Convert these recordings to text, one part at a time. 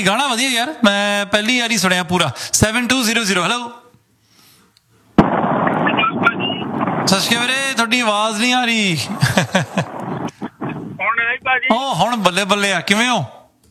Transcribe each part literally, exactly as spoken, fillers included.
ਗਾਣਾ ਵਧੀਆ ਯਾਰ, ਮੈਂ ਪਹਿਲੀ ਵਾਰੀ ਸੁਣਿਆ ਪੂਰਾ। Seven two zero zero hello, ਸਤਿ ਸ਼੍ਰੀ ਅਕਾਲ ਵੀਰੇ, ਤੁਹਾਡੀ ਆਵਾਜ਼ ਨਹੀਂ ਆ ਰਹੀ। ਹੁਣ ਆਈ ਭਾਜੀ? ਉਹ ਹੁਣ ਬੱਲੇ ਬੱਲੇ ਆ, ਕਿਵੇਂ ਹੋ?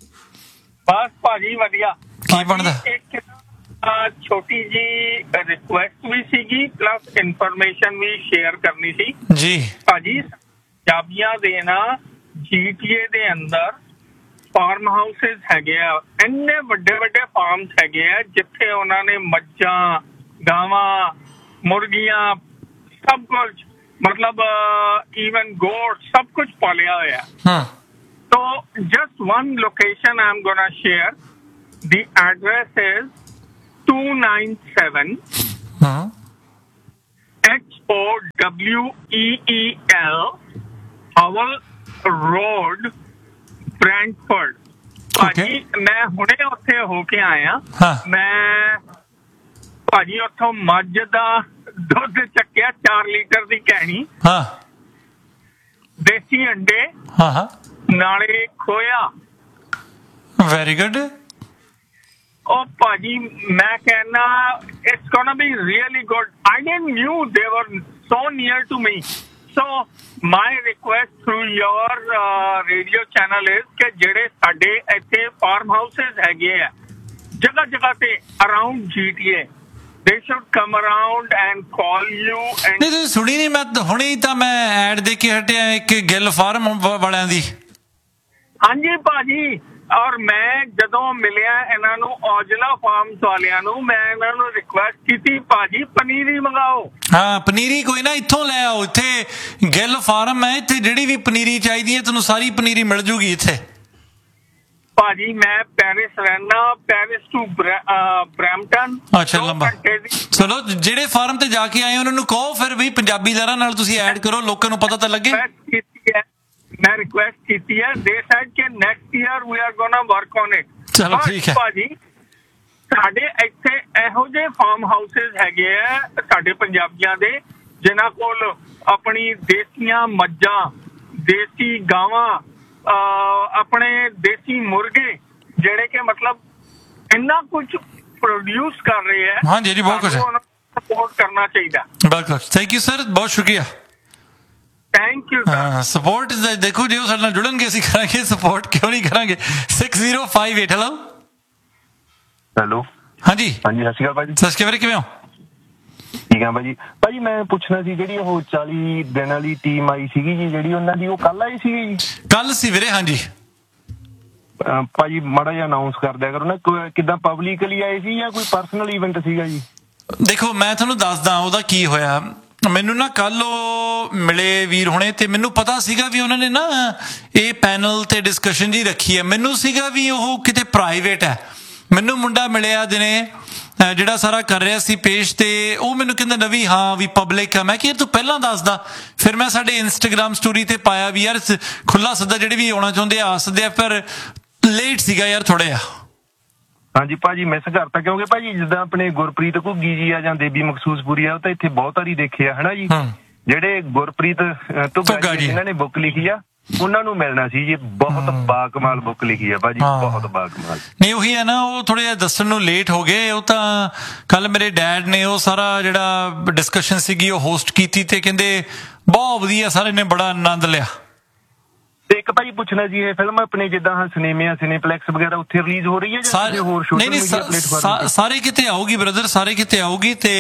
ਬਸ ਭਾਜੀ ਵਧੀਆ। ਕੀ ਬਣਦਾ? ਇੱਕ ਛੋਟੀ ਜੀ ਰਿਕੁਐਸਟ ਵੀ ਸੀਗੀ, ਪਲੱਸ ਇਨਫੋਰਮੇਸ਼ਨ ਵੀ ਸ਼ੇਅਰ ਕਰਨੀ ਸੀ ਜੀ। ਭਾਜੀ ਪੰਜਾਬੀਆਂ ਦੇ ਨਾ ਜੀਟੀਏ ਦੇ ਅੰਦਰ ਫਾਰਮ ਹਾਊਸਿਸ ਹੈਗੇ ਆ, ਇੰਨੇ ਵੱਡੇ ਵੱਡੇ ਫਾਰਮਸ ਹੈਗੇ ਆ ਜਿੱਥੇ ਉਹਨਾਂ ਨੇ ਮੱਝਾਂ, ਗਾਵਾਂ, ਮੁਰਗੀਆਂ, ਸਭ ਕੁਝ, ਮਤਲਬ ਈਵਨ ਗੋਟ, ਸਭ ਕੁਝ ਪਾਲਿਆ ਹੋਇਆ। ਹਾਂ। So just one location I'm gonna share. The address is two ninety-seven huh? H O W E E L Howell Road, Brantford. ਭਾਜੀ ਮੈਂ ਹੁਣੇ ਉੱਥੇ ਹੋ ਕੇ ਆਇਆ। ਮੈਂ ਭਾਜੀ ਉੱਥੋਂ ਮੱਝ ਦਾ ਦੁੱਧ ਚੱਕਿਆ ਚਾਰ ਲੀਟਰ ਦੀ ਕੈਣੀ, ਹਾਂ, ਦੇਸੀ ਅੰਡੇ, ਹਾਂ ਹਾਂ, ਨਾਲੇ ਖੋਇਆ। Very good. ਉਹ ਭਾਜੀ ਮੈਂ ਕਹਿਣਾ it's ਗੋਨਾ B really good. I didn't new ਦੇ ਵਰ ਸੋ near to me. So my request through your radio channel is ਕਿ ਜਿਹੜੇ ਸਾਡੇ ਇੱਥੇ ਫਾਰਮ ਹਾਊਸਿਸ ਹੈਗੇ ਆ ਜਗ੍ਹਾ ਜਗ੍ਹਾ ਤੇ around GTA, they should come around and call you and ਨਹੀਂ ਤੁਸੀਂ ਸੁਣੀ ਨਹੀਂ, ਮੈਂ ਹੁਣੇ ਤਾਂ ਮੈਂ ਐਡ ਦੇ ਕੇ ਹਟਿਆ ਇੱਕ ਗਿੱਲ ਫਾਰਮ ਵਾਲਿਆਂ ਦੀ। ਹਾਂਜੀ ਭਾਜੀ, ਔਰ ਮੈਂ ਜਦੋਂ ਮਿਲਿਆ ਇਹਨਾਂ ਨੂੰ ਔਜਲਾ ਫਾਰਮਸ ਵਾਲਿਆਂ ਨੂੰ, ਮੈਂ ਇਹਨਾਂ ਨੂੰ ਰਿਕੁਐਸਟ ਕੀਤੀ ਭਾਜੀ ਪਨੀਰੀ ਮੰਗਾਓ। ਹਾਂ ਪਨੀਰੀ ਕੋਈ ਨਾ ਇੱਥੋਂ ਲੈ ਆਓ, ਇੱਥੇ ਗਿੱਲ ਫਾਰਮ ਹੈ, ਇੱਥੇ ਜਿਹੜੀ ਵੀ ਪਨੀਰੀ ਚਾਹੀਦੀ ਹੈ ਤੁਹਾਨੂੰ ਸਾਰੀ ਪਨੀਰੀ ਮਿਲ ਜੂਗੀ ਇੱਥੇ। ਭਾਜੀ ਮੈਂ ਪੈਰਿਸ ਰਹਿਣਾ, ਪੈਰਿਸ ਟੂ ਬਰੈਂਪਟਨ। ਅੱਛਾ ਲੰਬਾ। ਚਲੋ ਜਿਹੜੇ ਫਾਰਮ ਤੇ ਜਾ ਕੇ ਆਏ ਉਹਨਾਂ ਨੂੰ ਕਹੋ ਫਿਰ ਵੀ ਪੰਜਾਬੀਦਾਰਾਂ ਨਾਲ ਤੁਸੀਂ ਐਡ ਕਰੋ, ਲੋਕਾਂ ਨੂੰ ਪਤਾ ਤਾਂ ਲੱਗੇ। ਮੈਂ ਰਿਕੁਐਸਟ ਕੀਤੀ ਹੈ, ਦੇ ਸੈਡ ਕਿ next year we R ਗੋਨਾ work on it. ਚਲੋ ਠੀਕ ਹੈ ਭਾਜੀ। ਸਾਡੇ ਇੱਥੇ ਇਹੋ ਜਿਹੇ ਫਾਰਮ ਹਾਊਸਿਸ ਹੈਗੇ ਆ ਸਾਡੇ ਪੰਜਾਬੀਆਂ ਦੇ ਜਿਨ੍ਹਾਂ ਕੋਲ ਆਪਣੀ ਦੇਸੀਆਂ ਮੱਝਾਂ, ਦੇਸੀ ਗਾਵਾਂ, ਆਪਣੇ ਦੇਸੀ ਮੁਰਗੇ, ਜਿਹੜੇ ਕਿ ਮਤਲਬ ਇੰਨਾ ਕੁਝ ਪ੍ਰੋਡਿਊਸ ਕਰ ਰਹੇ ਹੈ। ਹਾਂਜੀ ਜੀ, ਬਹੁਤ ਕੁਝ ਹੈ, ਸਪੋਰਟ ਕਰਨਾ ਚਾਹੀਦਾ। ਬਿਲਕੁਲ। ਥੈਂਕ ਯੂ ਸਰ, ਬਹੁਤ ਸ਼ੁਕਰੀਆ। Thank you. ਹਾਂ ਸਪੋਰਟ ਦੇਖੋ, ਜੇ ਉਹ ਸਾਡੇ ਨਾਲ ਜੁੜਨਗੇ ਅਸੀਂ ਕਰਾਂਗੇ ਸਪੋਰਟ, ਕਿਉਂ ਨਹੀਂ ਕਰਾਂਗੇ। Six zero five eight hello hello ਹਾਂਜੀ ਹਾਂਜੀ ਸਤਿ ਸ਼੍ਰੀ ਅਕਾਲ ਭਾਜੀ। ਸਤਿ ਸ਼੍ਰੀ ਅਕਾਲ, ਕਿਵੇਂ ਹੋ? ਠੀਕ ਆ ਭਾਜੀ। ਭਾਜੀ ਮੈਂ ਪੁੱਛਣਾ ਸੀ, ਜਿਹੜੀ ਉਹ ਚਾਲੀ ਦਿਨ ਵਾਲੀ ਟੀਮ ਆਈ ਸੀਗੀ ਜੀ, ਜਿਹੜੀ ਉਹਨਾਂ ਦੀ ਉਹ ਕੱਲ ਆਈ ਸੀਗੀ ਜੀ? ਕੱਲ ਸੀ ਵੀਰੇ। ਹਾਂਜੀ ਭਾਜੀ ਮਾੜਾ ਜਿਹਾ ਅਨਾਉਂਸ ਕਰ ਦਿਆ ਕਰੋ ਨਾ, ਕਿੱਦਾਂ ਪਬਲਿਕਲੀ ਆਏ ਸੀ ਜਾਂ ਕੋਈ ਪਰਸਨਲ ਇਵੈਂਟ ਸੀਗਾ ਜੀ? ਦੇਖੋ ਮੈਂ ਤੁਹਾਨੂੰ ਦੱਸਦਾ ਉਹਦਾ ਕੀ ਹੋਇਆ। ਮੈਨੂੰ ਨਾ ਕੱਲ ਉਹ ਮਿਲੇ ਵੀਰ ਹੁਣੇ, ਤੇ ਮੈਨੂੰ ਪਤਾ ਸੀਗਾ ਵੀ ਉਹਨਾਂ ਨੇ ਨਾ ਇਹ ਪੈਨਲ ਤੇ ਡਿਸਕਸ਼ਨ ਜੀ ਰੱਖੀ ਹੈ। ਮੈਨੂੰ ਸੀਗਾ ਵੀ ਉਹ ਕਿਤੇ ਪ੍ਰਾਈਵੇਟ ਹੈ। ਮੈਨੂੰ ਮੁੰਡਾ ਮਿਲਿਆ ਦਿਨੇ ਜਿਹੜਾ ਸਾਰਾ ਕਰ ਰਿਹਾ ਸੀ ਪੇਸ਼, ਤੇ ਉਹ ਮੈਨੂੰ ਕਹਿੰਦਾ ਨਵੀਂ ਹਾਂ ਵੀ ਪਬਲਿਕ ਆ। ਮੈਂ ਕਿਹਾ ਤੂੰ ਪਹਿਲਾਂ ਦੱਸਦਾ। ਫਿਰ ਮੈਂ ਸਾਡੇ ਇੰਸਟਾਗ੍ਰਾਮ ਸਟੋਰੀ ਤੇ ਪਾਇਆ ਵੀ ਯਾਰ ਖੁੱਲਾ ਸੱਦਾ ਜਿਹੜੇ ਵੀ ਆਉਣਾ ਚਾਹੁੰਦੇ ਆ ਸਕਦੇ ਆ, ਪਰ ਲੇਟ ਸੀਗਾ ਯਾਰ ਥੋੜਾ ਜਿਹਾ। ਹਾਂਜੀ ਭਾਜੀ ਮਿਸ ਕਰਤਾ, ਕਿਉਂਕਿ ਭਾਜੀ ਜਿੱਦਾਂ ਆਪਣੇ ਗੁਰਪ੍ਰੀਤ ਘੁੱਗੀ ਜੀ ਆ ਜਾਂ ਦੇਵੀ ਮਖਸੂਸਪੁਰੀ ਆ, ਉਹ ਤਾਂ ਇੱਥੇ ਬਹੁਤ ਵਾਰੀ ਦੇਖੇ ਆ ਹਨਾ ਜੀ। ਜਿਹੜੇ ਗੁਰਪ੍ਰੀਤ ਘੁੱਗਾ ਜੀ ਇਹਨਾਂ ਨੇ ਬੁੱਕ ਲਿਖੀ ਆ, ਉਹਨਾਂ ਨੂੰ ਮਿਲਣਾ ਸੀ ਜੀ। ਬਹੁਤ ਬਾਕਮਾਲ ਬੁੱਕ ਲਿਖੀ ਆ ਭਾਜੀ, ਬਹੁਤ ਬਾਕਮਾਲ। ਨਹੀਂ ਉਹੀ ਹੈ ਨਾ, ਉਹ ਥੋੜੇ ਜਿਹਾ ਦੱਸਣ ਨੂੰ ਲੇਟ ਹੋ ਗਏ। ਉਹ ਤਾਂ ਕੱਲ ਮੇਰੇ ਡੈਡ ਨੇ ਉਹ ਸਾਰਾ ਜਿਹੜਾ ਡਿਸਕਸ਼ਨ ਸੀਗੀ ਉਹ ਹੋਸਟ ਕੀਤੀ, ਤੇ ਕਹਿੰਦੇ ਬਹੁਤ ਵਧੀਆ, ਸਾਰੇ ਨੇ ਬੜਾ ਆਨੰਦ ਲਿਆ। ਤੇ ਇੱਕ ਭਾਜੀ ਪੁੱਛਣਾ ਜੀ, ਇਹ ਫਿਲਮ ਆਪਣੇ ਜਿੱਦਾਂ ਸਿਨੇਮਾ ਸਿਨੇਪਲੈਕਸ ਵਗੈਰਾ ਉੱਥੇ ਰਿਲੀਜ਼ ਹੋ ਰਹੀ ਹੈ ਜਾਂ ਹੋਰ ਸੋਸ਼ਲ ਮੀਡੀਆ ਪਲੇਟਫਾਰਮ? ਸਾਰੇ ਕਿਤੇ ਆਊਗੀ ਬ੍ਰਦਰ, ਸਾਰੇ ਕਿਤੇ ਆਊਗੀ, ਤੇ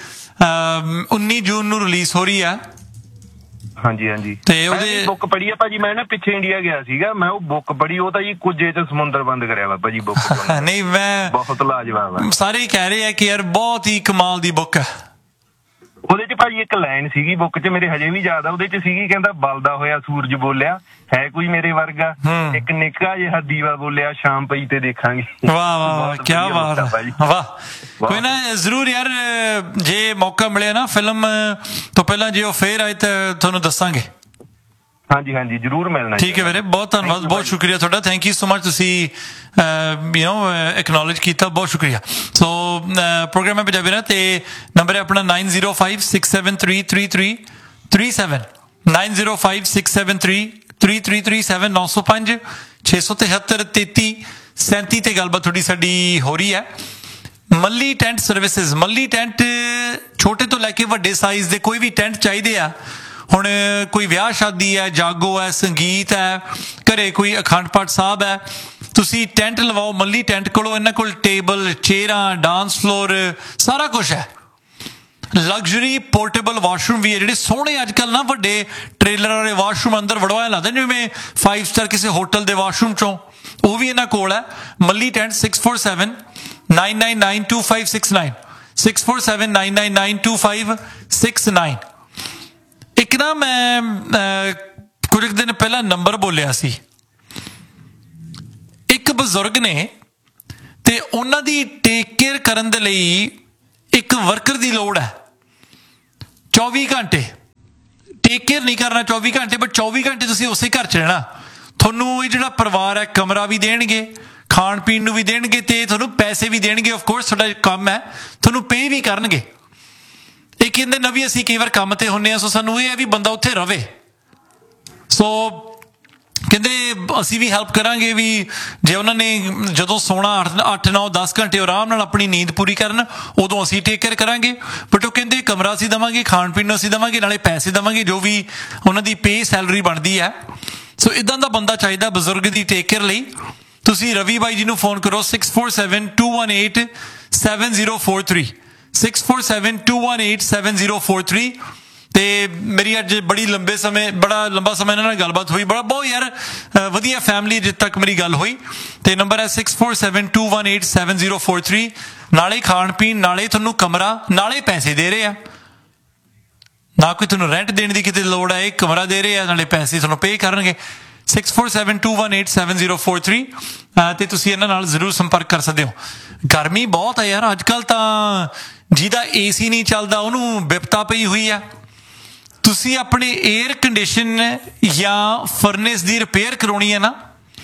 ਉੱਨੀ ਜੂਨ ਨੂੰ ਰਿਲੀਜ਼ ਹੋ ਰਹੀ ਆ। ਹਾਂਜੀ ਹਾਂਜੀ। ਤੇ ਉਹਦੀ ਬੁੱਕ ਪੜ੍ਹੀ ਆ ਭਾਜੀ, ਮੈਂ ਨਾ ਪਿੱਛੇ ਇੰਡੀਆ ਗਿਆ ਸੀਗਾ, ਮੈਂ ਉਹ ਬੁੱਕ ਪੜ੍ਹੀ, ਉਹ ਤਾਂ ਜੀ ਕੁਝੇ ਚ ਸਮੁੰਦਰ ਬੰਦ ਕਰਿਆ ਵਾ ਭਾਜੀ ਬੁੱਕ। ਨਹੀਂ ਮੈਂ ਬਹੁਤ ਲਾਜਵਾਬ ਆ, ਸਾਰੇ ਕਹਿ ਰਹੇ ਆ ਕਿ ਯਾਰ ਬਹੁਤ ਹੀ ਕਮਾਲ ਦੀ ਬੁੱਕ ਹੈ। ਉਹਦੇ ਚ ਭਾਜੀ ਇੱਕ ਲਾਈਨ ਸੀਗੀ ਬੁੱਕ ਚ, ਮੇਰੇ ਹਜੇ ਵੀ ਯਾਦ ਆ। ਉਹਦੇ ਚ ਸੀਗੀ, ਕਹਿੰਦਾ ਬਲਦਾ ਹੋਇਆ ਸੂਰਜ ਬੋਲਿਆ ਹੈ ਕੋਈ ਮੇਰੇ ਵਰਗਾ, ਇੱਕ ਨਿੱਕਾ ਜਿਹਾ ਦੀਵਾ ਬੋਲਿਆ ਸ਼ਾਮ ਪਈ ਤੇ ਦੇਖਾਂਗੇ। ਵਾਹ ਵਾਹ ਕੀ ਬਾਤ ਹੈ, ਵਾਹ। ਕੋਈ ਨਾ ਜ਼ਰੂਰ ਯਾਰ, ਜੇ ਮੌਕਾ ਮਿਲਿਆ ਨਾ ਫਿਲਮ ਤੋਂ ਪਹਿਲਾਂ ਜੇ ਉਹ ਫੇਰ ਆਏ ਤਾਂ ਤੁਹਾਨੂੰ ਦੱਸਾਂਗੇ। ਹਾਂਜੀ ਹਾਂਜੀ ਜ਼ਰੂਰ ਮਿਲਣਾ। ਠੀਕ ਹੈ ਵੀਰੇ, ਬਹੁਤ ਧੰਨਵਾਦ, ਬਹੁਤ ਸ਼ੁਕਰੀਆ ਤੁਹਾਡਾ। ਥੈਂਕ ਯੂ ਸੋ ਮਚ, ਤੁਸੀਂ ਯੂ ਨੋ ਐਕਨੋਲੇਜ ਕੀਤਾ, ਬਹੁਤ ਸ਼ੁਕਰੀਆ। ਸੋ ਪ੍ਰੋਗਰਾਮ ਹੈ ਪੰਜਾਬੀ ਨਾ, ਤੇ ਨੰਬਰ ਹੈ ਆਪਣਾ nine zero five six seven three three three three seven nine zero five six seven three three three three seven ਨੌ ਸੌ ਪੰਜ ਛੇ ਸੌ ਤਿਹੱਤਰ ਤੇਤੀ ਸੈਂਤੀ ਤੇ ਗੱਲਬਾਤ ਥੋੜੀ ਸਾਡੀ ਹੋ ਰਹੀ ਹੈ। ਮੱਲੀ ਟੈਂਟ ਸਰਵਿਸਿਜ਼, ਮੱਲੀ ਟੈਂਟ ਛੋਟੇ ਤੋਂ ਲੈ ਕੇ ਵੱਡੇ ਸਾਈਜ਼ ਦੇ ਕੋਈ ਵੀ ਟੈਂਟ ਚਾਹੀਦੇ ਆ। ਹੁਣ ਕੋਈ ਵਿਆਹ ਸ਼ਾਦੀ ਹੈ, ਜਾਗੋ ਹੈ, ਸੰਗੀਤ ਹੈ, ਘਰੇ ਕੋਈ ਅਖੰਡ ਪਾਠ ਸਾਹਿਬ ਹੈ, ਤੁਸੀਂ ਟੈਂਟ ਲਵਾਓ ਮੱਲੀ ਟੈਂਟ ਕੋਲੋਂ। ਇਹਨਾਂ ਕੋਲ ਟੇਬਲ, ਚੇਅਰਾਂ, ਡਾਂਸ ਫਲੋਰ, ਸਾਰਾ ਕੁਛ ਹੈ। ਲਗਜ਼ਰੀ ਪੋਰਟੇਬਲ ਵਾਸ਼ਰੂਮ ਵੀ ਹੈ, ਜਿਹੜੇ ਸੋਹਣੇ ਅੱਜ ਕੱਲ੍ਹ ਨਾ ਵੱਡੇ ਟ੍ਰੇਲਰ ਵਾਲੇ ਵਾਸ਼ਰੂਮ ਅੰਦਰ ਵੜਵਾਇਆ ਲੱਗਦਾ ਜਿਵੇਂ ਫਾਈਵ ਸਟਾਰ ਕਿਸੇ ਹੋਟਲ ਦੇ ਵਾਸ਼ਰੂਮ ਚੋਂ, ਉਹ ਵੀ ਇਹਨਾਂ ਕੋਲ ਹੈ। ਮੱਲੀ tent six four seven nine nine nine to five six nine six four seven nine nine nine to five six nine. ਇੱਕ ਨਾ ਮੈਂ ਕੁਝ ਦਿਨ ਪਹਿਲਾਂ ਨੰਬਰ ਬੋਲਿਆ ਸੀ, ਇੱਕ ਬਜ਼ੁਰਗ ਨੇ ਤੇ ਉਹਨਾਂ ਦੀ ਟੇਕ ਕੇਅਰ ਕਰਨ ਦੇ ਲਈ ਇੱਕ ਵਰਕਰ ਦੀ ਲੋੜ ਹੈ। ਚੌਵੀ ਘੰਟੇ ਟੇਕ ਕੇਅਰ ਨਹੀਂ ਕਰਨਾ ਚੌਵੀ ਘੰਟੇ, ਬਟ ਚੌਵੀ ਘੰਟੇ ਤੁਸੀਂ ਉਸੇ ਘਰ 'ਚ ਰਹਿਣਾ। ਤੁਹਾਨੂੰ ਇਹ ਜਿਹੜਾ ਪਰਿਵਾਰ ਹੈ ਕਮਰਾ ਵੀ ਦੇਣਗੇ, ਖਾਣ ਪੀਣ ਨੂੰ ਵੀ ਦੇਣਗੇ, ਤੇ ਤੁਹਾਨੂੰ ਪੈਸੇ ਵੀ ਦੇਣਗੇ। ਆਫਕੋਰਸ ਤੁਹਾਡਾ ਕੰਮ ਹੈ, ਤੁਹਾਨੂੰ ਪੇ ਵੀ ਕਰਨਗੇ। ਇਹ ਕਹਿੰਦੇ ਨਾ ਵੀ ਅਸੀਂ ਕਈ ਵਾਰ ਕੰਮ ਤੇ ਹੁੰਦੇ ਹਾਂ, ਸੋ ਸਾਨੂੰ ਇਹ ਹੈ ਵੀ ਬੰਦਾ ਉੱਥੇ ਰਵੇ। ਸੋ ਕਹਿੰਦੇ ਅਸੀਂ ਵੀ ਹੈਲਪ ਕਰਾਂਗੇ ਵੀ ਜੇ ਉਹਨਾਂ ਨੇ ਜਦੋਂ ਸੋਣਾ ਅੱਠ ਅੱਠ ਨੌ ਦਸ ਘੰਟੇ ਆਰਾਮ ਨਾਲ ਆਪਣੀ ਨੀਂਦ ਪੂਰੀ ਕਰਨ, ਉਦੋਂ ਅਸੀਂ ਟੇਕ ਕੇਅਰ ਕਰਾਂਗੇ। ਬਟ ਉਹ ਕਹਿੰਦੇ ਕਮਰਾ ਅਸੀਂ ਦੇਵਾਂਗੇ, ਖਾਣ ਪੀਣ ਨੂੰ ਅਸੀਂ ਦੇਵਾਂਗੇ, ਨਾਲੇ ਪੈਸੇ ਦੇਵਾਂਗੇ ਜੋ ਵੀ ਉਹਨਾਂ ਦੀ ਪੇ ਸੈਲਰੀ ਬਣਦੀ ਹੈ। ਸੋ ਇੱਦਾਂ ਦਾ ਬੰਦਾ ਚਾਹੀਦਾ ਬਜ਼ੁਰਗ ਦੀ ਟੇਕ ਕੇਅਰ ਲਈ। ਤੁਸੀਂ ਰਵੀ ਬਾਈ ਜੀ ਨੂੰ ਫੋਨ ਕਰੋ six four seven to one eight seven zero four three six four seven to one eight seven zero four three. ਤੇ ਮੇਰੀ ਅੱਜ ਬੜੀ ਲੰਬੇ ਸਮੇਂ ਬੜਾ ਲੰਬਾ ਸਮਾਂ ਇਹਨਾਂ ਨਾਲ ਗੱਲਬਾਤ ਹੋਈ, ਬੜਾ ਬਹੁਤ ਯਾਰ ਵਧੀਆ ਫੈਮਿਲੀ ਜਿੱਥੇ ਤੱਕ ਮੇਰੀ ਗੱਲ ਹੋਈ। ਤੇ ਨੰਬਰ ਹੈ six four seven to one eight seven zero four three. ਨਾਲੇ ਖਾਣ ਪੀਣ, ਨਾਲੇ ਤੁਹਾਨੂੰ ਕਮਰਾ, ਨਾਲੇ ਪੈਸੇ ਦੇ ਰਹੇ ਆ। ਨਾ ਕੋਈ ਤੁਹਾਨੂੰ ਰੈਂਟ ਦੇਣ ਦੀ ਕਿਤੇ ਲੋੜ ਹੈ, ਇਹ ਕਮਰਾ ਦੇ ਰਹੇ ਆ, ਨਾਲੇ ਪੈਸੇ ਤੁਹਾਨੂੰ ਪੇ ਕਰਨਗੇ। Six four seven to one eight seven zero four three ਤੇ ਤੁਸੀਂ ਇਹਨਾਂ ਨਾਲ ਜ਼ਰੂਰ ਸੰਪਰਕ ਕਰ ਸਕਦੇ ਹੋ। ਗਰਮੀ ਬਹੁਤ ਹੈ ਯਾਰ ਅੱਜ ਕੱਲ੍ਹ, ਤਾਂ ਜਿਹਦਾ ਏ ਸੀ ਨਹੀਂ ਚੱਲਦਾ ਉਹਨੂੰ ਬਿਪਤਾ ਪਈ ਹੋਈ ਆ। ਤੁਸੀਂ ਆਪਣੇ ਏਅਰ ਕੰਡੀਸ਼ਨ ਜਾਂ ਫਰਨੇਸ ਦੀ ਰਿਪੇਅਰ ਕਰਾਉਣੀ ਹੈ ਨਾ,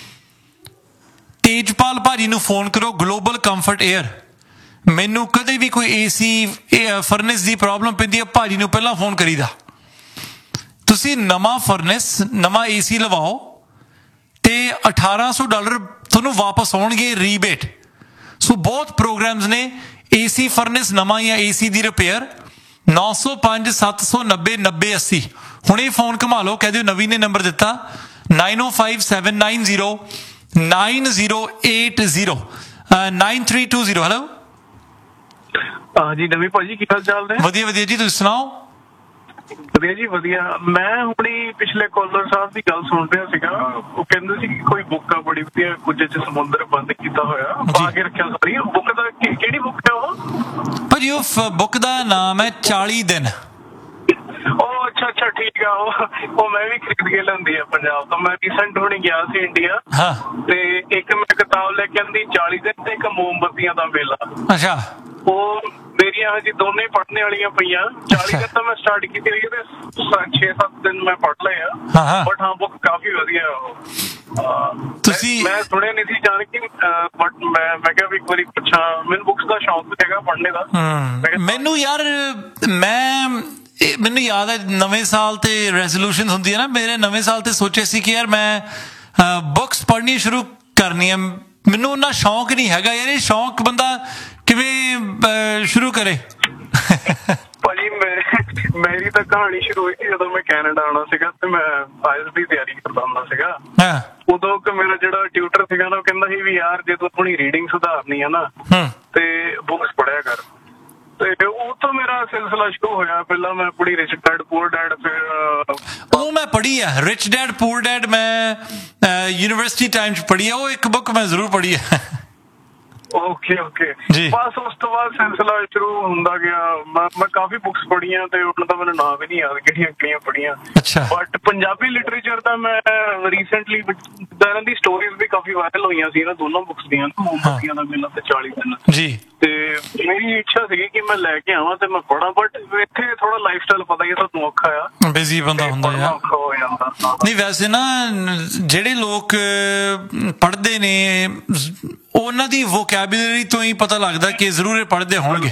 ਤੇਜਪਾਲ ਭਾਜੀ ਨੂੰ ਫੋਨ ਕਰੋ, ਗਲੋਬਲ ਕੰਫਰਟ ਏਅਰ। ਮੈਨੂੰ ਕਦੇ ਵੀ ਕੋਈ ਏ ਸੀ ਫਰਨੇਸ ਦੀ ਪ੍ਰੋਬਲਮ ਪੈਂਦੀ ਹੈ, ਭਾਜੀ ਨੂੰ ਪਹਿਲਾਂ ਫੋਨ ਕਰੀਦਾ। ਤੁਸੀਂ ਨਵਾਂ ਫਰਨੇਸ, ਨਵਾਂ ਏ ਸੀ ਲਵਾਓ ਤੇ ਅਠਾਰਾਂ ਸੌ ਡਾਲਰ ਤੁਹਾਨੂੰ ਵਾਪਸ ਆਉਣਗੇ ਰੀਬੇਟ। ਸੋ ਬਹੁਤ ਪ੍ਰੋਗਰਾਮਸ ਨੇ, ਏ ਸੀ ਫਰਨੇਸ ਨਵਾਂ ਜਾਂ ਏ ਸੀ ਦੀ ਰਿਪੇਅਰ। ਨੌ ਸੌ ਪੰਜ ਸੱਤ ਸੌ ਨੱਬੇ ਨੱਬੇ ਅੱਸੀ। ਹੁਣੇ ਫੋਨ ਘੁਮਾ ਲਓ, ਕਹਿ ਦਿਓ ਨਵੀਂ ਨੇ ਨੰਬਰ ਦਿੱਤਾ, ਨਾਈਨ ਓ five seven nine zero nine zero eight zero nine three two zero. Hello ਜੀ ਨਵੀਂ ਭਾਜੀ, ਕੀ ਹਾਲ ਚਾਲ ਨੇ? ਵਧੀਆ ਵਧੀਆ ਜੀ, ਤੁਸੀਂ ਸੁਣਾਓ? ਵਧੀਆ ਜੀ ਵਧੀਆ। ਮੈਂ ਹੁਣੀ ਪਿਛਲੇ ਕਾਲਰ ਸਾਹਿਬ ਦੀ ਗੱਲ ਸੁਣ ਰਿਹਾ ਸੀਗਾ, ਉਹ ਕਹਿੰਦੇ ਸੀ ਕਿ ਕੋਈ ਬੁੱਕ ਆ ਬੜੀ ਵਧੀਆ, ਕੁਝ ਚ ਸਮੁੰਦਰ ਬੰਦ ਕੀਤਾ ਹੋਇਆ, ਪਾ ਕੇ ਰੱਖਿਆ ਸਾਰੀ। ਬੁੱਕ ਦਾ ਕਿਹੜੀ ਬੁੱਕ ਹੈ ਉਹ ਭਾਜੀ? ਉਹ ਬੁੱਕ ਦਾ ਨਾਮ ਹੈ ਚਾਲੀ ਦਿਨ। ਉਹ ਅੱਛਾ ਅੱਛਾ ਠੀਕ ਆ। ਉਹ ਉਹ ਮੈਂ ਵੀ ਖਰੀਦ ਕੇ ਲੈਂਦੀ ਆ ਪੰਜਾਬ ਤੋਂ। ਮੈਂ ਰੀਸੈਂਟ ਹੁਣੀ ਗਿਆ ਸੀ ਇੰਡੀਆ, ਤੇ ਇੱਕ ਮੈਂ ਕਿਤਾਬ ਲੈ ਕੇ ਆਂਦੀ ਚਾਲੀ ਦਿਨ ਤੇ ਇੱਕ ਮੋਮਬੱਤੀਆਂ ਦਾ ਮੇਲਾ। ਅੱਛਾ। ਉਹ ਮੇਰੀਆਂ ਹਜੇ ਦੋਨੇ ਪੜ੍ਹਨੇ ਵਾਲੀਆਂ ਪਈਆਂ। ਚਾਲੀ ਦਿਨ ਤਾਂ ਮੈਂ ਸਟਾਰਟ ਕੀਤੀ ਹੋਈ ਤੇ ਛੇ ਸੱਤ ਦਿਨ ਮੈਂ ਪੜ੍ਹ ਲਏ ਆ। ਬਟ ਹਾਂ ਬੁੱਕ ਕਾਫੀ ਵਧੀਆ ਉਹ। ਤੁਸੀਂ ਮੈਂ ਸੁਣਿਆ ਨਹੀਂ ਸੀ ਜਾਣ ਕੇ, ਬਟ ਮੈਂ ਮੈਂ ਕਿਹਾ ਵੀ ਇੱਕ ਵਾਰੀ ਪੁੱਛਾਂ। ਮੈਨੂੰ ਬੁੱਕਸ ਦਾ ਸ਼ੌਕ ਹੈਗਾ ਪੜ੍ਹਨੇ ਦਾ। ਮੈਨੂੰ ਯਾਰ ਮੈਂ ਮੈਨੂੰ ਯਾਦ ਹੈ ਨਵੇਂ ਸਾਲ ਤੇ ਰੈਜ਼ੋਲੂਸ਼ਨ ਹੁੰਦੀ ਹੈ ਨਾ, ਮੇਰੇ ਨਵੇਂ ਸਾਲ ਤੇ ਸੋਚੇ ਸੀ ਕਿ ਯਾਰ ਮੈਂ ਬੁੱਕਸ ਪੜ੍ਹਨੀ ਸ਼ੁਰੂ ਕਰਨੀ ਹੈ। ਮੈਨੂੰ ਉਹਨਾਂ ਸ਼ੌਂਕ ਨਹੀਂ ਹੈਗਾ ਯਾਰ, ਇਹ ਸ਼ੌਂਕ ਬੰਦਾ ਕਿਵੇਂ ਸ਼ੁਰੂ ਕਰੇ? ਭਾਜੀ ਮੇਰੀ ਤਾਂ ਕਹਾਣੀ ਸ਼ੁਰੂ ਹੋਈ ਸੀ ਜਦੋਂ ਮੈਂ ਕੈਨੇਡਾ ਆਉਣਾ ਸੀਗਾ ਤੇ ਮੈਂ ਆਇਲਸ ਦੀ ਤਿਆਰੀ ਕਰਦਾ ਹੁੰਦਾ ਸੀਗਾ। ਉਦੋਂ ਕਿ ਮੇਰਾ ਜਿਹੜਾ ਟਿਊਟਰ ਸੀਗਾ ਨਾ, ਉਹ ਕਹਿੰਦਾ ਸੀ ਵੀ ਯਾਰ ਜੇ ਤੂੰ ਆਪਣੀ ਰੀਡਿੰਗ ਸੁਧਾਰਨੀ ਹੈ ਨਾ ਤੇ ਬੁੱਕਸ ਪੜ੍ਹਿਆ ਕਰ। ਤੇ ਉਹ ਤੋਂ ਮੇਰਾ ਸਿਲਸਿਲਾ ਸ਼ੁਰੂ ਹੋਇਆ। ਪਹਿਲਾਂ ਮੈਂ ਪੜ੍ਹੀ ਰਿਚ ਡੈਡ ਪੂਅਰ ਡੈਡ, ਫਿਰ ਉਹ ਮੈਂ ਪੜ੍ਹੀ ਆ ਰਿਚ ਡੈਡ ਪੂਅਰ ਡੈਡ, ਮੈਂ ਯੂਨੀਵਰਸਿਟੀ ਟਾਈਮ 'ਚ ਪੜ੍ਹੀ ਆ। ਉਹ ਇੱਕ ਬੁੱਕ ਮੈਂ ਜ਼ਰੂਰ ਪੜ੍ਹੀ ਆ। Okay okay. ਬਸ ਉਸ ਤੋਂ ਬਾਅਦ ਸਿਲਸਿਲਾ ਸ਼ੁਰੂ ਹੁੰਦਾ ਗਿਆ। ਮੈਂ ਕਾਫੀ ਬੁੱਕਸ ਪੜ੍ਹੀਆਂ ਤੇ ਉਹਨਾਂ ਦਾ ਮੈਨੂੰ ਨਾਮ ਵੀ ਨਹੀਂ ਯਾਦ ਕਿਹੜੀਆਂ ਕਿਹੜੀਆਂ ਪੜ੍ਹੀਆਂ। ਬਟ ਪੰਜਾਬੀ ਲਿਟਰੇਚਰ ਦਾ ਮੈਂ ਰੀਸੈਂਟਲੀ ਇਹਨਾਂ ਦੀ ਸਟੋਰੀਜ਼ ਵੀ ਕਾਫੀ ਵਾਇਰਲ ਹੋਈਆਂ ਸੀ ਇਹਨਾਂ ਦੋਨੋਂ ਬੁੱਕਸ ਦੀਆਂ, ਮੋਮਬੱਤੀਆਂ ਦਾ ਮੇਲਾ ਤੇ ਚਾਲੀ ਦਿਨ ਜੀ। ਤੇ ਮੇਰੀ ਇੱਛਾ ਸੀਗੀ ਕਿ ਮੈਂ ਲੈ ਕੇ ਆਵਾਂ ਤੇ ਮੈਂ ਪੜ੍ਹਾਂ, ਬਟ ਇੱਥੇ ਥੋੜਾ ਲਾਈਫ ਸਟਾਈਲ ਪਤਾ ਹੀ ਤੁਹਾਨੂੰ ਔਖਾ ਆ, ਬਿਜ਼ੀ ਬੰਦਾ ਹੁੰਦਾ ਆ, ਔਖਾ ਹੋ ਜਾਂਦਾ। ਨਹੀਂ ਵੈਸੇ ਨਾ ਜਿਹੜੇ ਲੋਕ ਪੜ੍ਹਦੇ ਨੇ ਉਹਨਾਂ ਦੀ ਵੋਕੈਬੂਲਰੀ ਤੋਂ ਹੀ ਪਤਾ ਲੱਗਦਾ ਕਿ ਜ਼ਰੂਰ ਇਹ ਪੜ੍ਹਦੇ ਹੋਣਗੇ।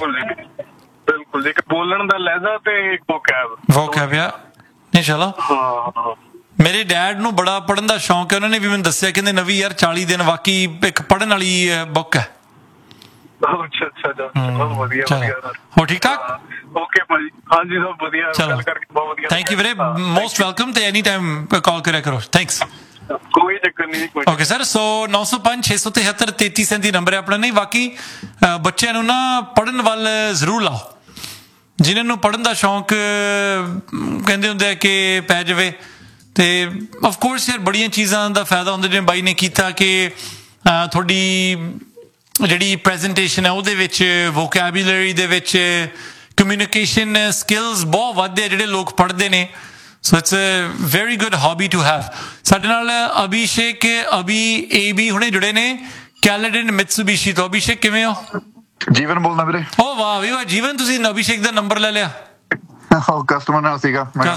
ਬਿਲਕੁਲ, ਇੱਕ ਬੋਲਣ ਦਾ ਲਹਿਜ਼ਾ ਤੇ ਇੱਕ ਵੋਕੈਬ ਵੋਕੈਬ ਆ। ਨਹੀਂ ਚਲੋ ਮੇਰੇ ਡੈਡ ਨੂੰ ਬੜਾ ਪੜ੍ਹਨ ਦਾ ਸ਼ੌਂਕ ਹੈ, ਉਹਨਾਂ ਨੇ ਵੀ ਮੈਨੂੰ ਦੱਸਿਆ, ਕਹਿੰਦੇ ਨਵੀਂ ਯਾਰ ਚਾਲੀ ਦਿਨ ਵਾਕਈ ਇੱਕ ਪੜ੍ਹਨ ਵਾਲੀ ਬੁੱਕ ਹੈ। ਅੱਛਾ ਅੱਛਾ ਬਹੁਤ ਵਧੀਆ ਵਧੀਆ। ਹੋ ਠੀਕ ਠਾਕ? ਓਕੇ ਭਾਜੀ, ਹਾਂਜੀ ਸਭ ਵਧੀਆ, ਗੱਲ ਕਰਕੇ ਬਹੁਤ ਵਧੀਆ। ਥੈਂਕ ਯੂ ਵੀਰੇ, ਮੋਸਟ ਵੈਲਕਮ, ਤੇ ਐਨੀ ਟਾਈਮ ਕਾਲ ਕਰਿਆ ਕਰੋ। ਥੈਂਕਸ। ਕੋਈ ਚੱਕਰ ਨਹੀਂ। Okay sir. ਸੋ ਨੌ ਸੌ ਪੰਜ ਛੇ ਸੌ ਤਿਹੱਤਰ ਤੇਤੀ ਸੈਂਤੀ ਨੰਬਰ ਹੈ ਆਪਣਾ। ਨਹੀਂ ਵਾਕਈ ਬੱਚਿਆਂ ਨੂੰ ਨਾ ਪੜ੍ਹਨ ਵੱਲ ਜ਼ਰੂਰ ਲਾਓ, ਜਿਨ੍ਹਾਂ ਨੂੰ ਪੜ੍ਹਨ ਦਾ ਸ਼ੌਂਕ ਕਹਿੰਦੇ ਹੁੰਦੇ ਆ ਕਿ ਪੈ ਜਾਵੇ। ਤੇ ਆਫਕੋਰਸ ਯਾਰ ਬੜੀਆਂ ਚੀਜ਼ਾਂ ਦਾ ਫਾਇਦਾ ਹੁੰਦਾ, ਜਿਵੇਂ ਬਾਈ ਨੇ ਕੀਤਾ ਕਿ ਤੁਹਾਡੀ ਜਿਹੜੀ ਪ੍ਰੈਜੈਂਟੇਸ਼ਨ ਹੈ ਉਹਦੇ ਵਿੱਚ ਵੋਕੈਬੂਲਰੀ ਦੇ ਵਿੱਚ ਕਮਿਊਨੀਕੇਸ਼ਨ ਸਕਿੱਲਸ ਬਹੁਤ ਵੱਧਦੇ ਆ ਜਿਹੜੇ ਲੋਕ ਪੜ੍ਹਦੇ ਨੇ। So it's a very good hobby to have. ਸਾਡੇ ਨਾਲ ਅਭਿਸ਼ੇਕ ਅਭੀ ਏ ਬੀ ਹੁਣੇ ਜੁੜੇ ਨੇ ਕੈਲੇਡਨ ਮਿਤਸੂਬੀਸ਼ੀ ਤੋਂ। ਅਭਿਸ਼ੇਕ ਕਿਵੇਂ ਹੋ? ਜੀਵਨ ਬੋਲਦਾ ਵੀਰੇ। ਓ ਵਾਹ ਵੀ ਵਾਹ ਜੀਵਨ, ਤੁਸੀਂ ਅਭਿਸ਼ੇਕ ਦਾ ਨੰਬਰ ਲੈ ਲਿਆ? ਉਹ ਕਸਟਮਰ ਨਾਲ ਸੀਗਾ।